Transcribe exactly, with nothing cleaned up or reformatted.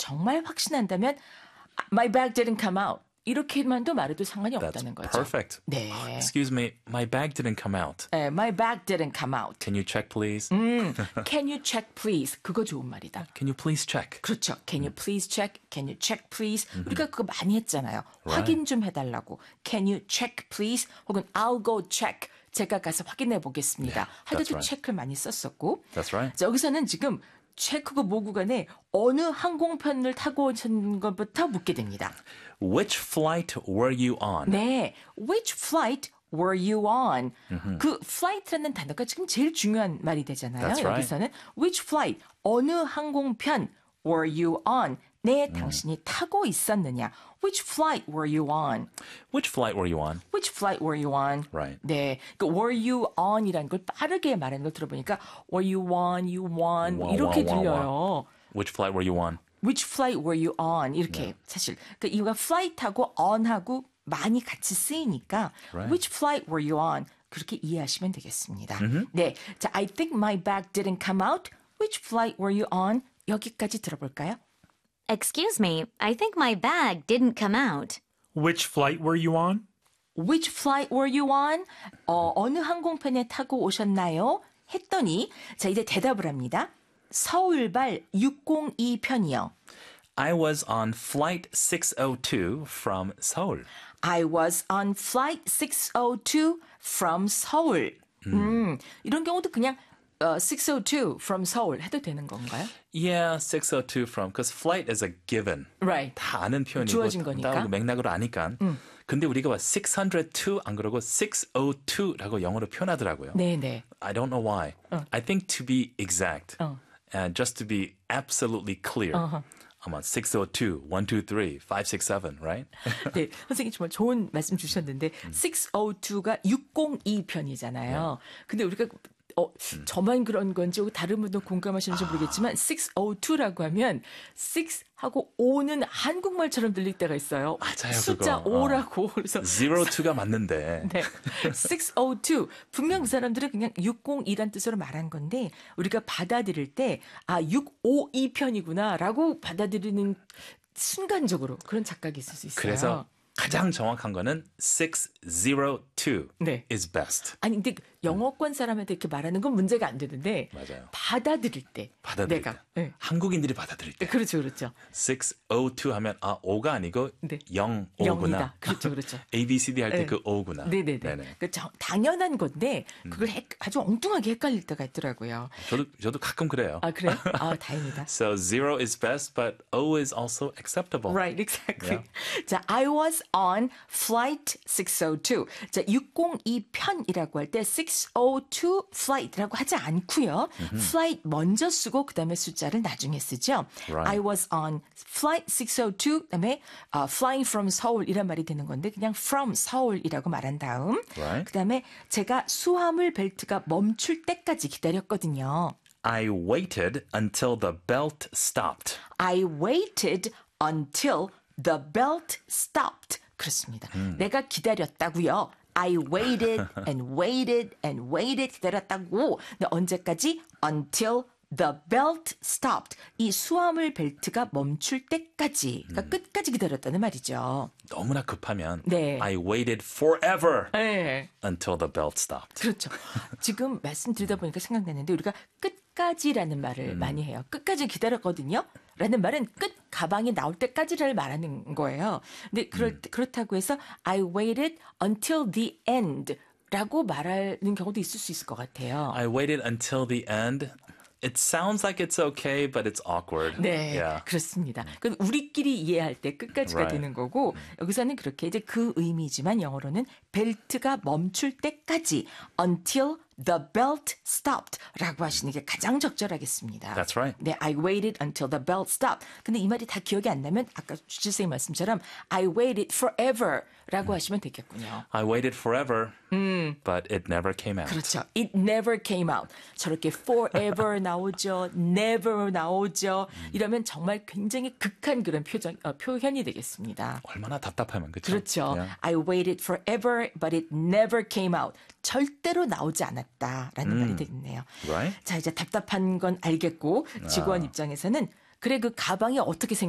정말 확신한다면 my bag didn't come out. 이렇게만도 말해도 상관이 없다는 That's 거죠. perfect. 네. Oh, excuse me, my bag didn't come out. 네, my bag didn't come out. Can you check, please? 음, can you check, please? 그거 좋은 말이다. Can you please check? 그렇죠. Can you please check? Can you check, please? 우리가 그거 많이 했잖아요. Right. 확인 좀 해달라고. Can you check, please? 혹은 I'll go check. 제가 가서 확인해 보겠습니다. Yeah, 할 때도 that's right. 체크를 많이 썼었고. That's right. 자, 여기서는 지금 체크고 뭐고 간에 어느 항공편을 타고 오신 것부터 묻게 됩니다. Which flight were you on? 네. Which flight were you on? 그 flight라는 단어가 지금 제일 중요한 말이 되잖아요. That's right. 여기서는 which flight, 어느 항공편 were you on? 네, 당신이 타고 있었느냐? Which flight were you on? Which flight were you on? Which flight were you on? Right. 네, 그 were you on이라는 걸 빠르게 말하는 걸 들어보니까 were you on, you on 와, 이렇게 와, 와, 들려요. Which flight were you on? Which flight were you on? 이렇게 사실 그 이유가 flight하고 on하고 많이 같이 쓰이니까 Right. which flight were you on? 그렇게 이해하시면 되겠습니다. 네, 자, I think my bag didn't come out. Which flight were you on? 여기까지 들어볼까요? Excuse me, I think my bag didn't come out. Which flight were you on? Which flight were you on? 어, 어느 항공편에 타고 오셨나요? 했더니 자 이제 대답을 합니다. 서울발 육공이 편이요. I was on flight six oh two from Seoul. I was on flight six oh two from Seoul. 음, 이런 경우도 그냥 어, six oh two from Seoul 해도 되는 건가요? Yeah, six oh two from, because flight is a given. Right. 다 아는 표현이고 주어진 거니까. 따로 맥락으로 아니까. 근데 우리가 six oh two 안 그러고 six oh two라고 영어로 표현하더라고요. 네네. I don't know why. I think to be exact, and just to be absolutely clear, I'm on six oh two, one two three, five six seven, right? 네, 선생님 정말 좋은 말씀 주셨는데 six oh two가 육공이 편이잖아요. 근데 우리가 어, 저만 그런 건지 다른 분도 공감하시는지 모르겠지만 six oh two라고 하면 six하고 오는 한국말처럼 들릴 때가 있어요. 맞아요, 숫자 그거. 오라고. 그래서 zero two가 맞는데. 네. six oh two. 분명 그 사람들은 그냥 육공이란 뜻으로 말한 건데 우리가 받아들일 때 아, 육오이 편이구나라고 받아들이는 순간적으로 그런 착각이 있을 수 있어요. 그래서 가장 정확한 거는 six oh two 네. is best. 아니 근데 영어권 사람한테 이렇게 말하는 건 문제가 안 되는데 맞아요. 받아들일 때 받아들일 내가 때. 네. 한국인들이 받아들일 때. 그렇죠, 그렇죠. six oh two 하면 아 오가 아니고 네. 영 오구나. 영이다. 그렇죠, 그렇죠. A, B, C, D 할 때 네. 그 오구나. 네네네. 네네. 그 저- 당연한 건데 그걸 헷- 아주 엉뚱하게 헷갈릴 때가 있더라고요. 저도 저도 가끔 그래요. 아 그래요? 아 다행이다. So zero is best, but O is also acceptable. Right, exactly. Yeah. 자, I was on flight six oh two. 자, 육공이 편이라고 할 때 six oh two flight라고 하지 않고요. flight 먼저 쓰고 그다음에 숫자를 나중에 쓰죠. Right. I was on flight six oh two 그다음에 uh, flying from Seoul 이란 말이 되는 건데 그냥 from Seoul이라고 말한 다음 Right. 그다음에 제가 수화물 벨트가 멈출 때까지 기다렸거든요. I waited until the belt stopped. I waited until the belt stopped. 그렇습니다. 내가 기다렸다고요. I waited and waited and waited 기다렸다고. 근데 언제까지? Until the belt stopped. 이 수화물 벨트가 멈출 때까지. 그러니까 끝까지 기다렸다는 말이죠. 너무나 급하면 네. I waited forever 네. until the belt stopped. 그렇죠. 지금 말씀드리다 보니까 생각났는데 우리가 끝까지라는 말을 음. 많이 해요. 끝까지 기다렸거든요. 라는 말은 끝 가방이 나올 때까지를 말하는 거예요. 근데 그럴, 음. 그렇다고 해서 I waited until the end 라고 말하는 경우도 있을 수 있을 것 같아요. I waited until the end. It sounds like it's okay, but it's awkward. 네, Yeah. 그렇습니다. 그 우리끼리 이해할 때 끝까지가 Right. 되는 거고 여기서는 그렇게 이제 그 의미지만 영어로는 벨트가 멈출 때까지 until the belt stopped라고 하시는 게 가장 적절하겠습니다. That's right. 네, I waited until the belt stopped. 근데 이 말이 다 기억이 안 나면 아까 주실 선생님 말씀처럼 I waited forever라고 하시면 되겠군요. I waited forever, but it never came out. 그렇죠. It never came out. 저렇게 forever 나오죠. never 나오죠. 이러면 정말 굉장히 극한 그런 표정, 어, 표현이 되겠습니다. 얼마나 답답하면 그렇죠? 그렇죠. Yeah. I waited forever, but it never came out. 절대로 나오지 않았다라는 말이 되겠네요. Right. 자, 이제 답답한 건 알겠고 직원 입장에서는 그래 그 가방이 어떻게 생